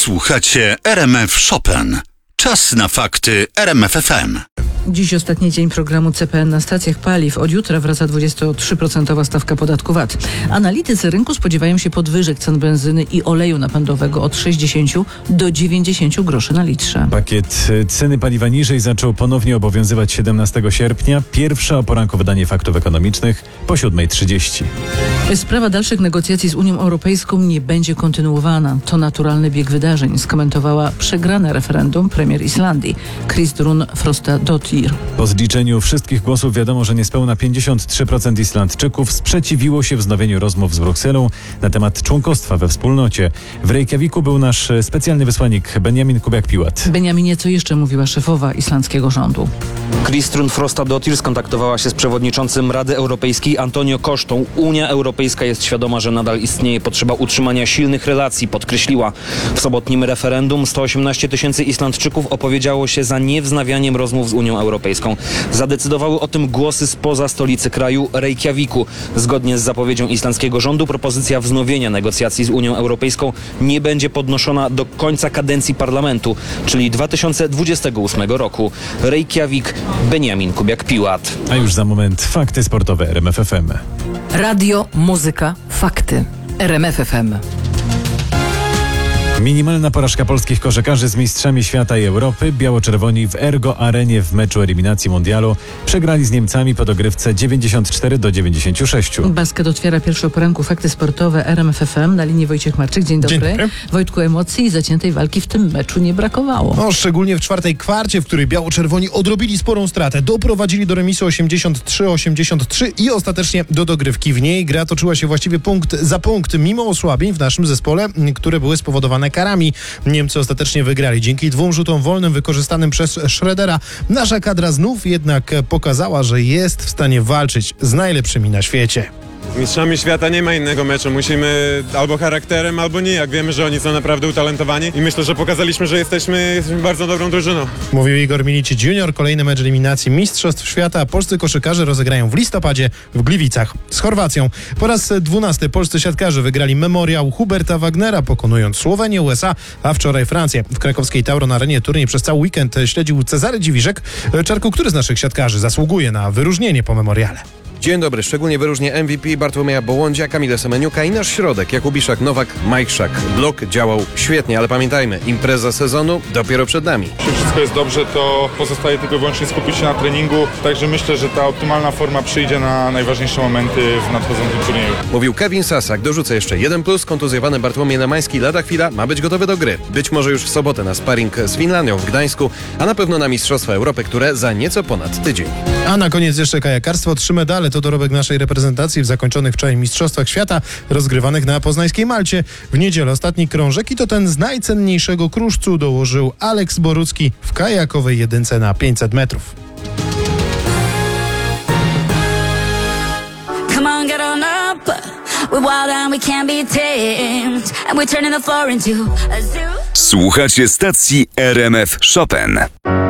Słuchacie RMF Chopin. Czas na fakty RMF FM. Dziś ostatni dzień programu CPN na stacjach paliw. Od jutra wraca 23% stawka podatku VAT. Analitycy rynku spodziewają się podwyżek cen benzyny i oleju napędowego od 60 do 90 groszy na litrze. Pakiet ceny paliwa niżej zaczął ponownie obowiązywać 17 sierpnia. Pierwsze o poranku wydanie faktów ekonomicznych po 7:30. Sprawa dalszych negocjacji z Unią Europejską nie będzie kontynuowana. To naturalny bieg wydarzeń, skomentowała przegrane referendum premier Islandii, Kristrún Frostadóttir. Po zliczeniu wszystkich głosów wiadomo, że niespełna 53% Islandczyków sprzeciwiło się wznowieniu rozmów z Brukselą na temat członkostwa we wspólnocie. W Reykjaviku był nasz specjalny wysłannik Benjamin Kubiak-Piłat. Benjaminie, co jeszcze mówiła szefowa islandzkiego rządu? Kristrún Frostadóttir skontaktowała się z przewodniczącym Rady Europejskiej Antonio Costą. Unia Europejska jest świadoma, że nadal istnieje potrzeba utrzymania silnych relacji, podkreśliła. W sobotnim referendum 118 tysięcy Islandczyków opowiedziało się za niewznawianiem rozmów z Unią Europejską. Zadecydowały o tym głosy spoza stolicy kraju, Reykjaviku. Zgodnie z zapowiedzią islandzkiego rządu propozycja wznowienia negocjacji z Unią Europejską nie będzie podnoszona do końca kadencji parlamentu, czyli 2028 roku. Reykjavik, Benjamin Kubiak-Piłat. A już za moment fakty sportowe RMF FM. Radio, muzyka, fakty. RMF FM. Minimalna porażka polskich koszykarzy z mistrzami świata i Europy. Biało-czerwoni w Ergo Arenie w meczu eliminacji mundialu przegrali z Niemcami po dogrywce 94-96. Basket otwiera pierwszy o poranku fakty sportowe RMF FM. Na linii Wojciech Marczyk. Dzień dobry. Dzień dobry. Wojtku, emocji i zaciętej walki w tym meczu nie brakowało. No, szczególnie w czwartej kwarcie, w której biało-czerwoni odrobili sporą stratę. Doprowadzili do remisu 83-83 i ostatecznie do dogrywki. W niej gra toczyła się właściwie punkt za punkt, mimo osłabień w naszym zespole, które były spowodowane karami. Niemcy ostatecznie wygrali. Dzięki 2 rzutom wolnym wykorzystanym przez Schrödera nasza kadra znów jednak pokazała, że jest w stanie walczyć z najlepszymi na świecie. Z mistrzami świata nie ma innego meczu. Musimy albo charakterem, albo nijak. Wiemy, że oni są naprawdę utalentowani i myślę, że pokazaliśmy, że jesteśmy bardzo dobrą drużyną. Mówił Igor Milicic Junior. Kolejny mecz eliminacji Mistrzostw Świata polscy koszykarze rozegrają w listopadzie w Gliwicach z Chorwacją. Po raz 12 polscy siatkarze wygrali memoriał Huberta Wagnera, pokonując Słowenię, USA, a wczoraj Francję. W krakowskiej Tauron Arenie turniej przez cały weekend śledził Cezary Dziwiszek. Czarku, który z naszych siatkarzy zasługuje na wyróżnienie po memoriale? Dzień dobry, szczególnie wyróżnię MVP Bartłomieja Bołądzia, Kamila Semeniuka i nasz środek, Jakub Iszak, Nowak, Majszak. Blok działał świetnie, ale pamiętajmy, impreza sezonu dopiero przed nami. Jeśli wszystko jest dobrze, to pozostaje tylko i wyłącznie skupić się na treningu, także myślę, że ta optymalna forma przyjdzie na najważniejsze momenty w nadchodzącym turnieju. Mówił Kevin Sasak. Dorzucę jeszcze 1+, kontuzjowany Bartłomiej Namański lada chwila ma być gotowy do gry. Być może już w sobotę na sparring z Finlandią w Gdańsku, a na pewno na Mistrzostwa Europy, które za nieco ponad tydzień. A na koniec jeszcze kajakarstwo. 3 medale to dorobek naszej reprezentacji w zakończonych wczoraj Mistrzostwach Świata rozgrywanych na poznańskiej Malcie. W niedzielę ostatni krążek i to ten z najcenniejszego kruszcu dołożył Aleks Borucki w kajakowej jedynce na 500 metrów. Come on, get on up. We're wild and we can't be tamed. And we're turning the floor into a zoo. Słuchacie stacji RMF Chopin.